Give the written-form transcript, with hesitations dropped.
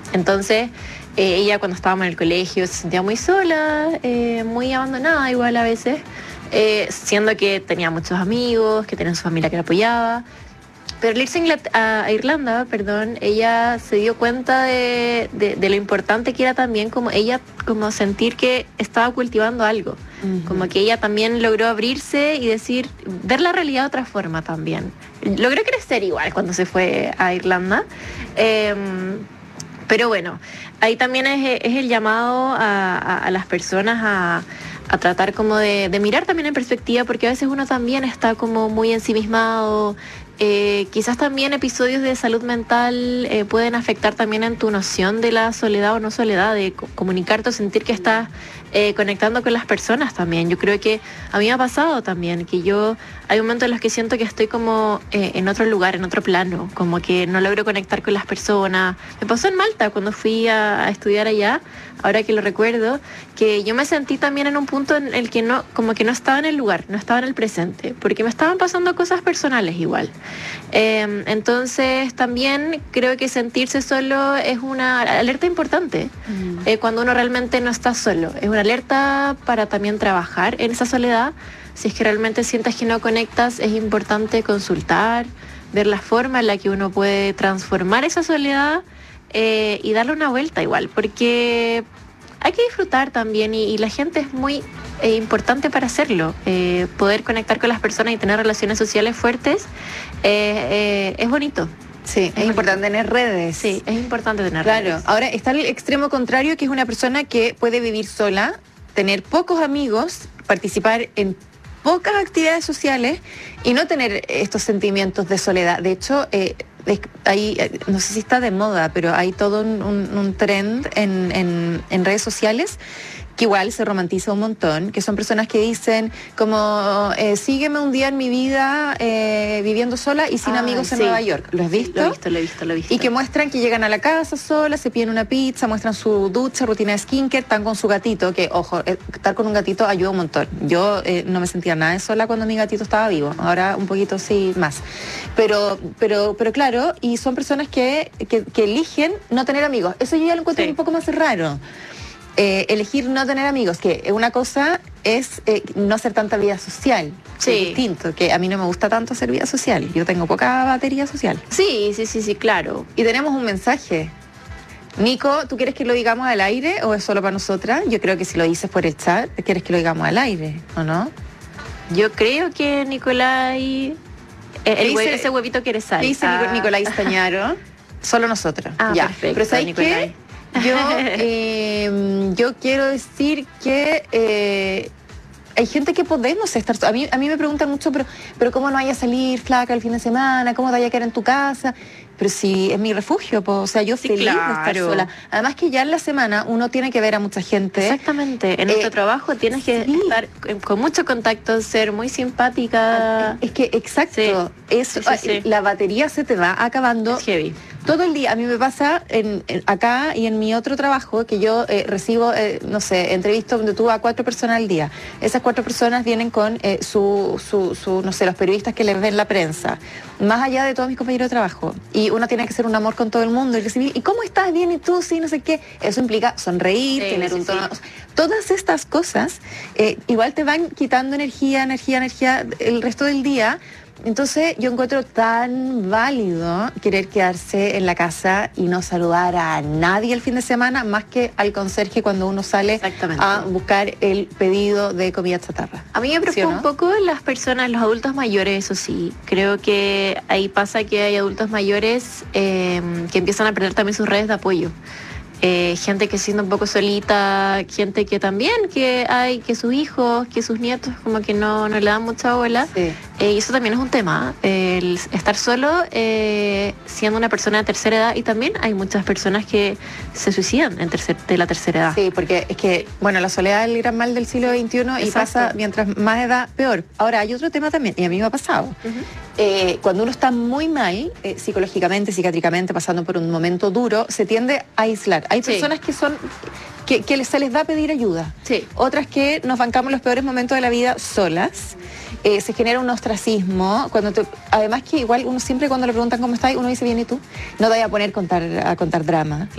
Entonces, ella cuando estábamos en el colegio se sentía muy sola, muy abandonada igual a veces, siendo que tenía muchos amigos, que tenía su familia que la apoyaba. Pero al irse a Irlanda, perdón, ella se dio cuenta de lo importante que era también como ella, como sentir que estaba cultivando algo. Como que ella también logró abrirse y decir, ver la realidad de otra forma también. Logró crecer igual cuando se fue a Irlanda. Pero bueno, ahí también es el llamado a las personas a tratar como de mirar también en perspectiva, porque a veces uno también está como muy ensimismado. Quizás también episodios de salud mental pueden afectar también en tu noción de la soledad o no soledad, de comunicarte o sentir que estás conectando con las personas también. Yo creo que a mí me ha pasado también, que yo hay momentos en los que siento que estoy como en otro lugar, en otro plano, como que no logro conectar con las personas. Me pasó en Malta cuando fui a estudiar allá, ahora que lo recuerdo, que yo me sentí también en un punto en el que no, como que no estaba en el lugar, no estaba en el presente, porque me estaban pasando cosas personales igual. Entonces también creo que sentirse solo es una alerta importante cuando uno realmente no está solo. Es una alerta para también trabajar en esa soledad. Si es que realmente sientes que no conectas, es importante consultar, ver la forma en la que uno puede transformar esa soledad y darle una vuelta igual, porque hay que disfrutar también y la gente es muy importante para hacerlo. Poder conectar con las personas y tener relaciones sociales fuertes es bonito. Sí, es importante tener redes. Sí, es importante tener redes. Claro, ahora está el extremo contrario, que es una persona que puede vivir sola, tener pocos amigos, participar en pocas actividades sociales y no tener estos sentimientos de soledad. De hecho, hay, no sé si está de moda, pero hay todo un trend en redes sociales que igual se romantiza un montón, que son personas que dicen como sígueme un día en mi vida viviendo sola y sin amigos en Nueva York. ¿Lo has visto? Lo he visto. Y que muestran que llegan a la casa sola, se piden una pizza, muestran su ducha, rutina de skincare, están con su gatito, que ojo, estar con un gatito ayuda un montón. Yo no me sentía nada de sola cuando mi gatito estaba vivo, ahora un poquito sí más. Pero claro, y son personas que eligen no tener amigos. Eso yo ya lo encuentro un poco más raro. Elegir no tener amigos, que una cosa es no hacer tanta vida social. Sí. Es distinto, que a mí no me gusta tanto hacer vida social. Yo tengo poca batería social. Sí, claro. Y tenemos un mensaje. Nico, ¿tú quieres que lo digamos al aire o es solo para nosotras? Yo creo que si lo dices por el chat, quieres que lo digamos al aire, ¿o no? Yo creo que Nicolai... ese huevito quiere sal. ¿Qué dice Nicolai Stañaro? Solo nosotros. Ya, perfecto. Pero ¿sabes Nicolai? Yo quiero decir que hay gente que podemos estar... A mí me preguntan mucho, pero ¿cómo no vaya a salir flaca el fin de semana? ¿Cómo te vaya a quedar en tu casa? Pero sí, es mi refugio, o sea, yo feliz de estar sola. Además que ya en la semana uno tiene que ver a mucha gente. Exactamente, en nuestro trabajo tienes que estar con mucho contacto, ser muy simpática. Es que, exacto, la batería se te va acabando. Es heavy. Todo el día, a mí me pasa acá y en mi otro trabajo, que yo recibo, no sé, entrevistas donde tú a 4 personas al día. Esas 4 personas vienen con no sé, los periodistas que les ven la prensa, más allá de todos mis compañeros de trabajo. Y uno tiene que ser un amor con todo el mundo y recibir, ¿y cómo estás? Bien, ¿y tú? Sí, no sé qué. Eso implica sonreír, tener un tono... Todas estas cosas igual te van quitando energía el resto del día. Entonces yo encuentro tan válido querer quedarse en la casa y no saludar a nadie el fin de semana, más que al conserje cuando uno sale a buscar el pedido de comida chatarra. A mí me preocupa un poco las personas, los adultos mayores, eso sí. Creo que ahí pasa que hay adultos mayores que empiezan a perder también sus redes de apoyo. Gente que se siente un poco solita, gente que también, que sus hijos, que sus nietos como que no le dan mucha bola. Sí. Y eso también es un tema, el estar solo siendo una persona de tercera edad, y también hay muchas personas que se suicidan de la tercera edad. Sí, porque es que, bueno, la soledad es el gran mal del siglo XXI. Exacto. Y pasa mientras más edad, peor. Ahora, hay otro tema también, y a mí me ha pasado. Cuando uno está muy mal, psicológicamente, psiquiátricamente, pasando por un momento duro, se tiende a aislar. Hay personas que son... que se les da a pedir ayuda. Sí. Otras que nos bancamos los peores momentos de la vida solas. Se genera un ostracismo. Además que igual uno siempre cuando le preguntan cómo estás, uno dice bien, ¿y tú? No te vayas a poner a contar drama.